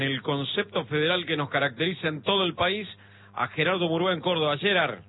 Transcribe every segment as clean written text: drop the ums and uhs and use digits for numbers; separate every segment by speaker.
Speaker 1: El concepto federal que nos caracteriza en todo el país, a Gerardo Murúa en Córdoba. Gerard.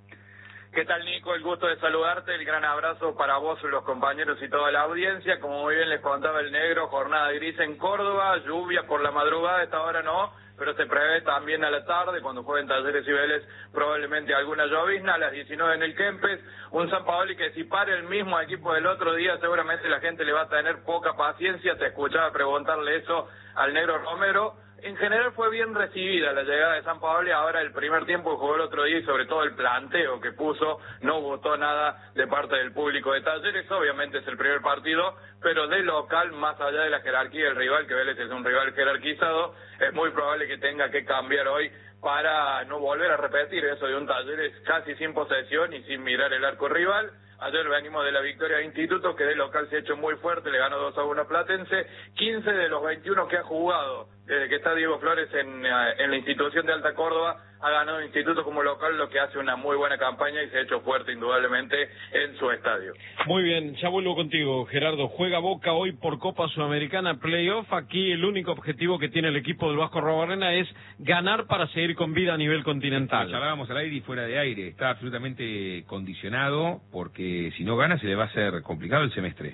Speaker 2: ¿Qué tal, Nico? El gusto de saludarte, el gran abrazo para vos, los compañeros y toda la audiencia. Como muy bien les contaba el negro, jornada gris en Córdoba, lluvia por la madrugada, esta hora no, pero se prevé también a la tarde, cuando jueguen Talleres y Vélez, probablemente alguna llovizna, a las 19 en el Kempes, un San Paoli que si para el mismo equipo del otro día, seguramente la gente le va a tener poca paciencia. Te escuchaba preguntarle eso al negro Romero. En general fue bien recibida la llegada de San Paoli. Ahora el primer tiempo que jugó el otro día y sobre todo el planteo que puso, no gustó nada de parte del público de Talleres. Obviamente es el primer partido, pero de local, más allá de la jerarquía del rival, que Vélez es un rival jerarquizado, es muy probable que tenga que cambiar hoy para no volver a repetir eso de un Talleres casi sin posesión y sin mirar el arco rival. Ayer venimos de la victoria de Instituto, que de local se ha hecho muy fuerte, le ganó 2-1 a Platense. 15 de los 21 que ha jugado desde que está Diego Flores en la institución de Alta Córdoba, ha ganado Instituto como local, lo que hace una muy buena campaña y se ha hecho fuerte indudablemente en su estadio.
Speaker 1: Muy bien, ya vuelvo contigo, Gerardo. Juega Boca hoy por Copa Sudamericana Playoff. Aquí el único objetivo que tiene el equipo del Vasco Arruabarrena es ganar para seguir con vida a nivel continental.
Speaker 3: Hablábamos al aire y fuera de aire. Está absolutamente condicionado porque si no gana se le va a hacer complicado el semestre.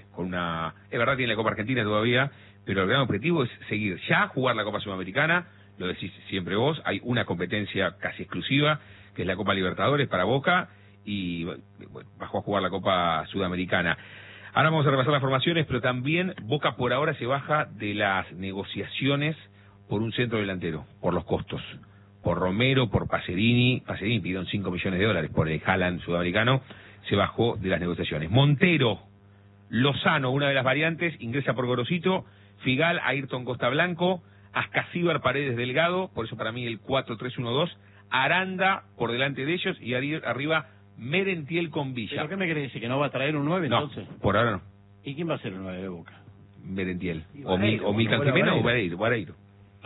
Speaker 3: Es verdad, tiene la Copa Argentina todavía, pero el gran objetivo es seguir ya, jugar la Copa Sudamericana. Lo decís siempre vos, hay una competencia casi exclusiva, que es la Copa Libertadores para Boca, y bajó a jugar la Copa Sudamericana. Ahora vamos a repasar las formaciones, pero también Boca por ahora se baja de las negociaciones por un centro delantero, por los costos. Por Romero, por Pacerini pidieron $5 millones por el Haaland sudamericano, se bajó de las negociaciones. Montero, Lozano, una de las variantes, ingresa por Gorosito, Figal, Ayrton Costa Blanco, Ascasíbar, Paredes, Delgado, por eso para mí el 4-3-1-2, Aranda por delante de ellos y arriba Merentiel con Villa.
Speaker 4: ¿Pero qué me querés decir? ¿Que no va a traer un 9 entonces?
Speaker 3: No, por ahora no.
Speaker 4: ¿Y quién va a ser el 9 de Boca?
Speaker 3: Merentiel. O Mical Jimeno o Vareiro.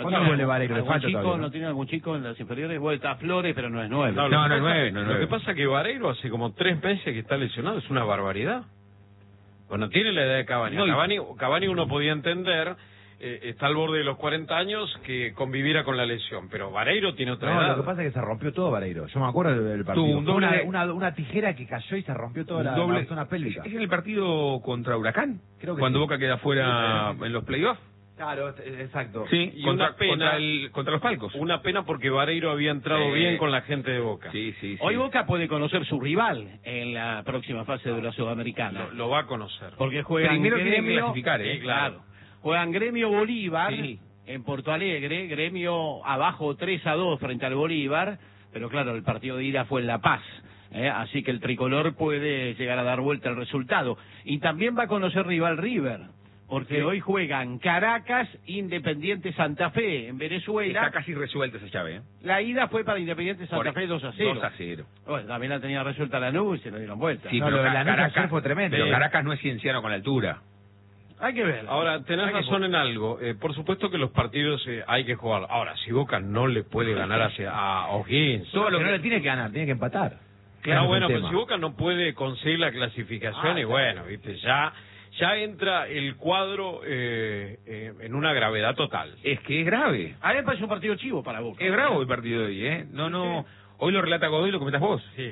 Speaker 4: ¿No tiene algún chico en las inferiores? Vuelta a Flores, pero no es 9.
Speaker 1: No es 9. Lo que pasa es que Vareiro hace como 3 meses que está lesionado, es una barbaridad. Bueno, tiene la edad de Cavani. Cavani uno podía entender, está al borde de los 40 años, que conviviera con la lesión, pero Vareiro tiene otra edad.
Speaker 5: Lo que pasa es que se rompió todo Vareiro. Yo me acuerdo del partido. Una tijera que cayó y se rompió toda la zona pélvica.
Speaker 3: ¿Es en el partido contra Huracán? Creo que cuando sí. Boca queda fuera en los playoffs.
Speaker 5: Claro, exacto.
Speaker 3: Sí,
Speaker 1: y
Speaker 3: contra los Falcos.
Speaker 1: Una pena porque Vareiro había entrado bien con la gente de Boca.
Speaker 3: Sí.
Speaker 4: Hoy Boca puede conocer su rival en la próxima fase de la Sudamericana.
Speaker 1: Lo va a conocer.
Speaker 4: Porque juegan
Speaker 3: Primero
Speaker 4: Gremio,
Speaker 3: tiene que clasificar,
Speaker 4: sí, claro. Juegan Gremio Bolívar en Porto Alegre, Gremio abajo 3-2 frente al Bolívar, pero claro, el partido de ida fue en La Paz. Así que el tricolor puede llegar a dar vuelta al resultado. Y también va a conocer rival River. Porque hoy juegan Caracas, Independiente Santa Fe en Venezuela.
Speaker 3: Está casi resuelta esa llave,
Speaker 4: La ida fue para Independiente Santa Fe 2-0.
Speaker 3: 2-0.
Speaker 4: Bueno, también la tenía resuelta Lanús y se lo dieron vuelta.
Speaker 3: Sí, pero
Speaker 5: Caracas fue tremendo.
Speaker 3: Pero Caracas no es cienciano con la altura.
Speaker 4: Hay que ver.
Speaker 1: Ahora, tenés razón en algo. Por supuesto que los partidos hay que jugar. Ahora, si Boca no le puede ganar a O'Higgins...
Speaker 5: Todo lo que no le tiene que ganar, tiene que empatar.
Speaker 1: Claro, bueno, pero si Boca no puede conseguir la clasificación, y bueno, viste, ya entra el cuadro en una gravedad total.
Speaker 3: Es que es grave.
Speaker 4: A mí me parece un partido chivo para Boca.
Speaker 3: Es bravo el partido de hoy, No. Hoy lo relata Godoy y lo comentas vos.
Speaker 1: Sí.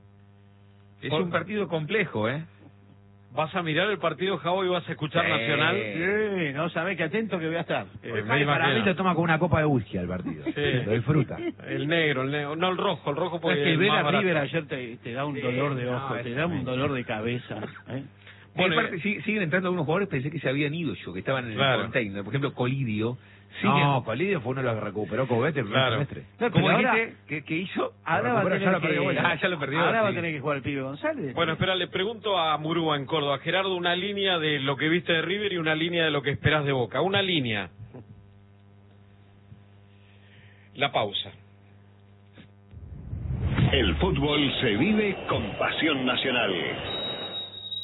Speaker 3: Es un partido complejo,
Speaker 1: ¿Vas a mirar el partido, Javo, y vas a escuchar Nacional?
Speaker 4: Sí, no sabés qué atento que voy a estar.
Speaker 5: Para mí lo toma con una copa de whisky al partido.
Speaker 1: Sí.
Speaker 5: Lo disfruta.
Speaker 1: El negro, no el rojo porque...
Speaker 4: Es que ver a River ayer te da un dolor de ojo, te da un dolor de cabeza.
Speaker 3: Bueno, aparte, siguen entrando algunos jugadores, pensé que se habían ido que estaban en el container. Por ejemplo, Colidio.
Speaker 5: Colidio fue uno de los que recuperó Cobete el primer semestre.
Speaker 3: ¿Cómo dijiste? ¿Qué hizo?
Speaker 4: Ahora va a tener
Speaker 3: ya lo perdió.
Speaker 4: Ahora va a tener que jugar el pibe González.
Speaker 1: Bueno, espera, le pregunto a Murúa en Córdoba. Gerardo, una línea de lo que viste de River y una línea de lo que esperás de Boca. Una línea. La pausa.
Speaker 6: El fútbol se vive con pasión nacional.